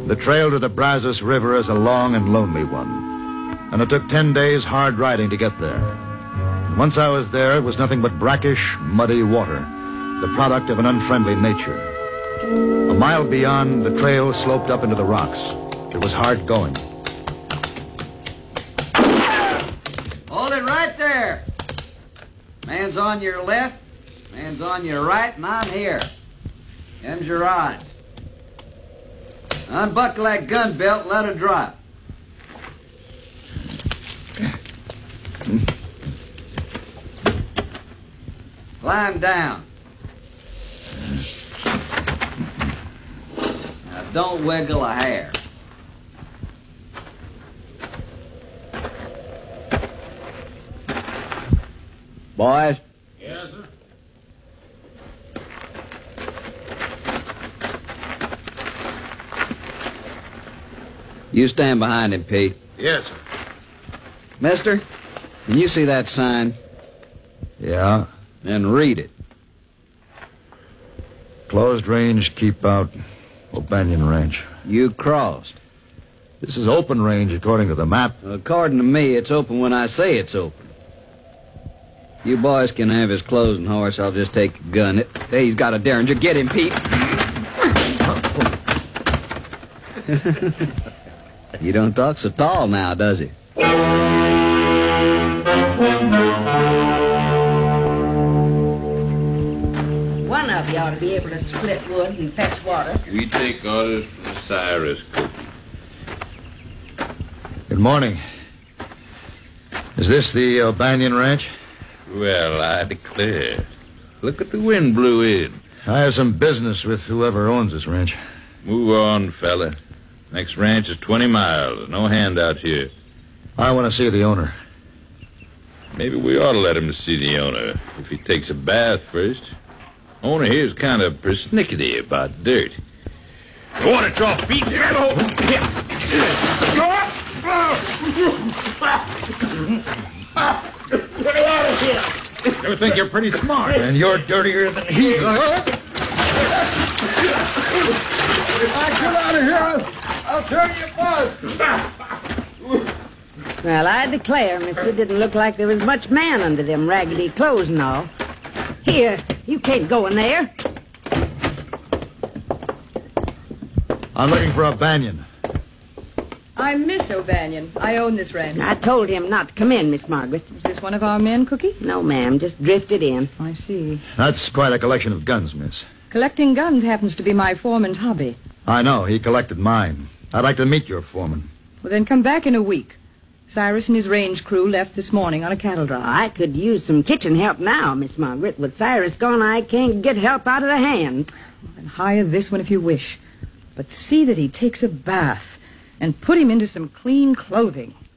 The trail to the Brazos River is a long and lonely one, and it took 10 days hard riding to get there. Once I was there, it was nothing but brackish, muddy water, the product of an unfriendly nature. A mile beyond, the trail sloped up into the rocks. It was hard going. Hold it right there. Man's on your left, man's on your right, and I'm here. Them's your odds. Unbuckle that gun belt and let her drop. Climb down. Now don't wiggle a hair. Boys? Yes, sir. You stand behind him, Pete. Yes, sir. Mister, can you see that sign? Yeah. Then read it. Closed range, keep out, O'Banion Ranch. You crossed. This is open range according to the map. According to me, it's open when I say it's open. You boys can have his clothes and horse. I'll just take a gun. Hey, he's got a derringer. Get him, Pete. He don't talk so tall now, does he? One of you ought to be able to split wood and fetch water. We take orders from Cyrus Cookie. Good morning. Is this the O'Banion Ranch? Well, I declare. Look at the wind blew in. I have some business with whoever owns this ranch. Move on, fella. Next ranch is 20 miles. No handout here. I want to see the owner. Maybe we ought to let him see the owner if he takes a bath first. Owner here's kind of persnickety about dirt. Water trough, Pete. Get it out of here. You think you're pretty smart, and you're dirtier than he is. Get out of here. I'll turn you buzz. Well, I declare, mister, didn't look like there was much man under them raggedy clothes and all. Here, you can't go in there. I'm looking for O'Banion. I'm Miss O'Banion. I own this ranch. I told him not to come in, Miss Margaret. Is this one of our men, Cookie? No, ma'am, just drifted in. I see. That's quite a collection of guns, miss. Collecting guns happens to be my foreman's hobby. I know. He collected mine. I'd like to meet your foreman. Well, then come back in a week. Cyrus and his range crew left this morning on a cattle drive. I could use some kitchen help now, Miss Margaret. With Cyrus gone, I can't get help out of the hands. And hire this one if you wish. But see that he takes a bath and put him into some clean clothing.